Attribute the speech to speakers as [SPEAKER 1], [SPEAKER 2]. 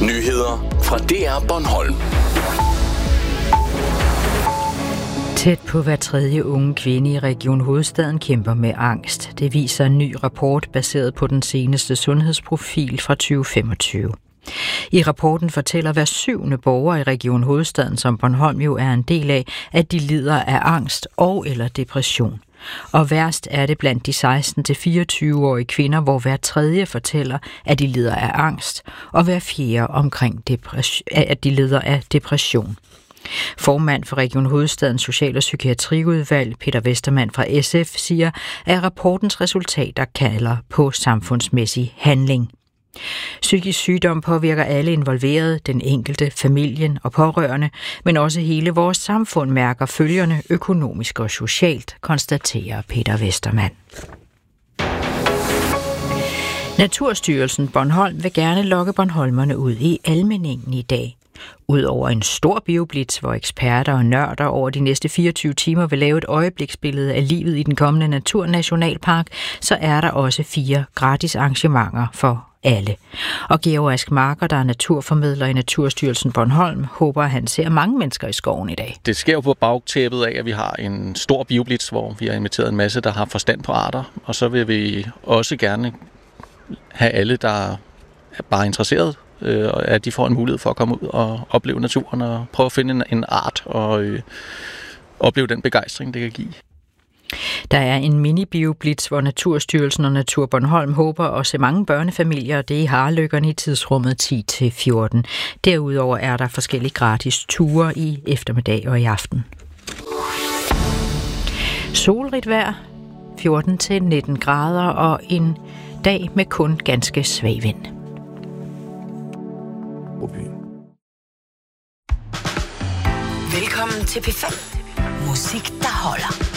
[SPEAKER 1] Nyheder fra DR Bornholm.
[SPEAKER 2] Tæt på hver tredje unge kvinde i Region Hovedstaden kæmper med angst. Det viser en ny rapport baseret på den seneste sundhedsprofil fra 2025. I rapporten fortæller hver 7. borger i Region Hovedstaden, som Bornholm jo er en del af, at de lider af angst og eller depression. Og værst er det blandt de 16-24-årige kvinder, hvor hver tredje fortæller, at de lider af angst, og hver fjerde at de lider af depression. Formand for Region Hovedstadens Social- og Psykiatriudvalg, Peter Westermann fra SF, siger, at rapportens resultater kalder på samfundsmæssig handling. Psykisk sygdom påvirker alle involverede, den enkelte, familien og pårørende, men også hele vores samfund mærker følgerne økonomisk og socialt, konstaterer Peter Westermann. Naturstyrelsen Bornholm vil gerne lokke bornholmerne ud i Almindingen i dag. Udover en stor bioblitz, hvor eksperter og nørder over de næste 24 timer vil lave et øjebliksbillede af livet i den kommende Naturnationalpark, så er der også 4 gratis arrangementer for alle. Og Georg Ask Marker, der er naturformidler i Naturstyrelsen Bornholm, håber, at han ser mange mennesker i skoven i dag.
[SPEAKER 3] Det sker jo på bagtæppet af, at vi har en stor bioblitz, hvor vi har inviteret en masse, der har forstand på arter. Og så vil vi også gerne have alle, der er bare interesseret, at de får en mulighed for at komme ud og opleve naturen og prøve at finde en art og opleve den begejstring, det kan give.
[SPEAKER 2] Der er en mini-bioblitz, hvor Naturstyrelsen og Natur Bornholm håber at se mange børnefamilier, og det er i Harløkkerne i tidsrummet 10-14. Derudover er der forskellige gratis ture i eftermiddag og i aften. Solrigt vejr, 14-19 grader og en dag med kun ganske svag vind.
[SPEAKER 4] Velkommen til P5. Musik, der holder.